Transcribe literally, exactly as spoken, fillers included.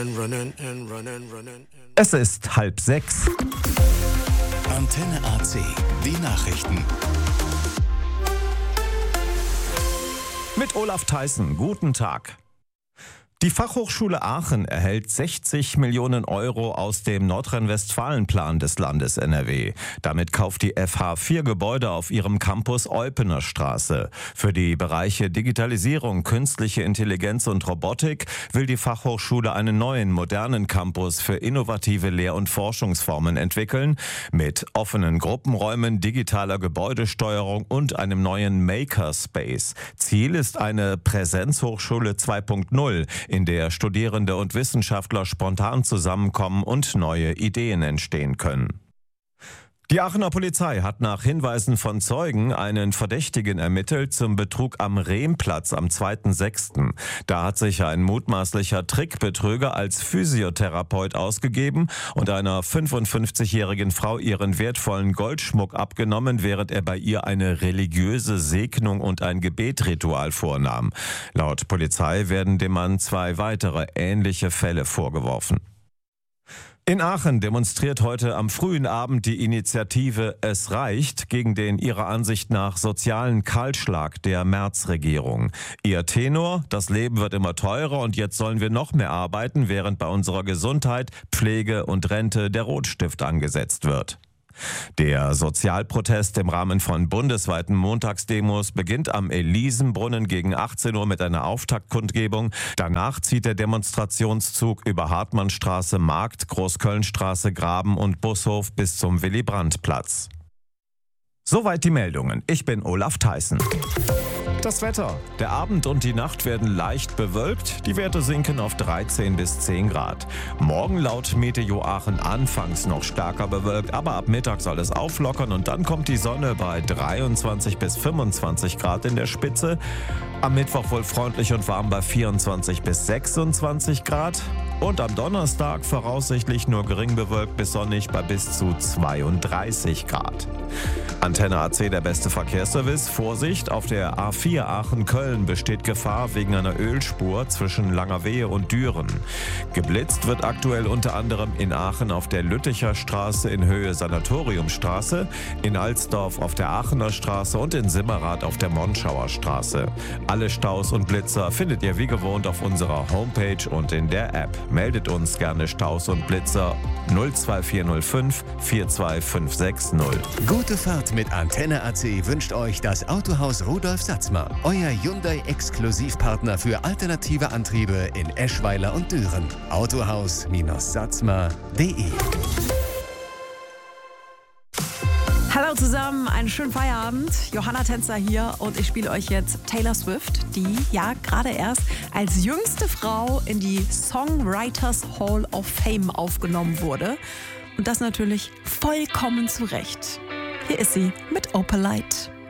Es ist halb sechs. Antenne A C, die Nachrichten. Mit Olaf Theissen, guten Tag. Die Fachhochschule Aachen erhält sechzig Millionen Euro aus dem Nordrhein-Westfalen-Plan des Landes N R W. Damit kauft die F H vier Gebäude auf ihrem Campus Eupener Straße. Für die Bereiche Digitalisierung, künstliche Intelligenz und Robotik will die Fachhochschule einen neuen, modernen Campus für innovative Lehr- und Forschungsformen entwickeln, mit offenen Gruppenräumen, digitaler Gebäudesteuerung und einem neuen Makerspace. Ziel ist eine Präsenzhochschule zwei Punkt null, in der Studierende und Wissenschaftler spontan zusammenkommen und neue Ideen entstehen können. Die Aachener Polizei hat nach Hinweisen von Zeugen einen Verdächtigen ermittelt zum Betrug am Rehmplatz am zweiten sechsten Da hat sich ein mutmaßlicher Trickbetrüger als Physiotherapeut ausgegeben und einer fünfundfünfzigjährigen Frau ihren wertvollen Goldschmuck abgenommen, während er bei ihr eine religiöse Segnung und ein Gebetritual vornahm. Laut Polizei werden dem Mann zwei weitere ähnliche Fälle vorgeworfen. In Aachen demonstriert heute am frühen Abend die Initiative Es reicht gegen den ihrer Ansicht nach sozialen Kahlschlag der Merz-Regierung. Ihr Tenor: Das Leben wird immer teurer und jetzt sollen wir noch mehr arbeiten, während bei unserer Gesundheit, Pflege und Rente der Rotstift angesetzt wird. Der Sozialprotest im Rahmen von bundesweiten Montagsdemos beginnt am Elisenbrunnen gegen achtzehn Uhr mit einer Auftaktkundgebung. Danach zieht der Demonstrationszug über Hartmannstraße, Markt, Großkölnstraße, Graben und Bushof bis zum Willy-Brandt-Platz. Soweit die Meldungen. Ich bin Olaf Theissen. Das Wetter. Der Abend und die Nacht werden leicht bewölkt. Die Werte sinken auf dreizehn bis zehn Grad. Morgen laut Meteo Aachen anfangs noch stärker bewölkt, aber ab Mittag soll es auflockern und dann kommt die Sonne bei dreiundzwanzig bis fünfundzwanzig Grad in der Spitze. Am Mittwoch wohl freundlich und warm bei vierundzwanzig bis sechsundzwanzig Grad. Und am Donnerstag voraussichtlich nur gering bewölkt bis sonnig bei bis zu zweiunddreißig Grad. Antenne A C, der beste Verkehrsservice. Vorsicht, auf der A vier Aachen-Köln besteht Gefahr wegen einer Ölspur zwischen Langerwehe und Düren. Geblitzt wird aktuell unter anderem in Aachen auf der Lütticher Straße in Höhe Sanatoriumstraße, in Alsdorf auf der Aachener Straße und in Simmerath auf der Monschauer Straße. Alle Staus und Blitzer findet ihr wie gewohnt auf unserer Homepage und in der App. Meldet uns gerne Staus und Blitzer null zwei vier null fünf vier zwei fünf sechs null. Gute Fahrt mit Antenne A C wünscht euch das Autohaus Rudolf Satzmer, euer Hyundai-Exklusivpartner für alternative Antriebe in Eschweiler und Düren. autohaus Satzmer punkt de. Hallo zusammen, einen schönen Feierabend. Johanna Tänzer hier und ich spiele euch jetzt Taylor Swift, die ja gerade erst als jüngste Frau in die Songwriters Hall of Fame aufgenommen wurde. Und das natürlich vollkommen zu Recht. Hier ist sie mit Opalite.